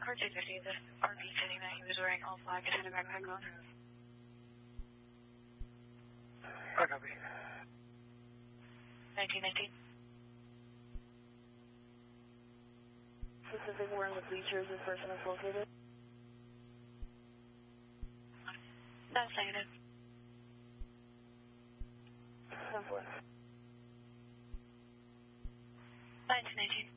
Car 250, the RV fitting that he was wearing all black and had a backpack on. I copy. 1919. Specific wearing the bleachers, this person is located? That's negative. 10-4. 1919.